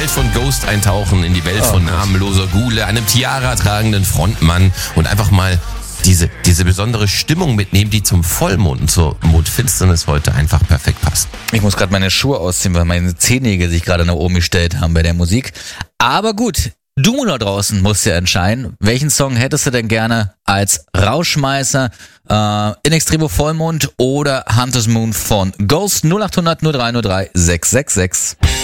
Welt von Ghost eintauchen, in die Welt von namenloser Gule, einem Tiara tragenden Frontmann und einfach mal diese besondere Stimmung mitnehmen, die zum Vollmond und zur Mondfinsternis heute einfach perfekt passt. Ich muss gerade meine Schuhe ausziehen, weil meine Zehennägel sich gerade nach oben gestellt haben bei der Musik. Aber gut, du da draußen musst ja entscheiden, welchen Song hättest du denn gerne als Rauschmeißer, In Extremo Vollmond oder Hunter's Moon von Ghost 0800 0303 666.